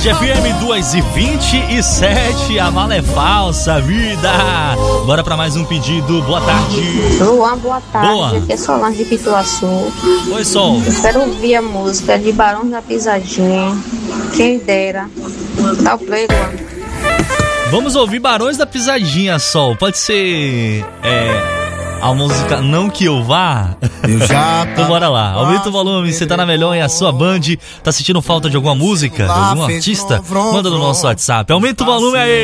Tarde FM 2h27, a mala é falsa, vida. Bora pra mais um pedido, boa tarde. Luan, boa tarde. Boa. Aqui é Solange de Pituaçu. Oi, Sol. Eu quero ouvir a música de Barões da Pisadinha. Quem dera. Dá o play, Luan. Vamos ouvir Barões da Pisadinha, Sol. Pode ser a música Não Que Eu Vá? Então bora lá, aumenta o volume, você tá na melhor e a sua Band. Tá sentindo falta de alguma música, de algum artista? Manda no nosso WhatsApp, aumenta o volume aí.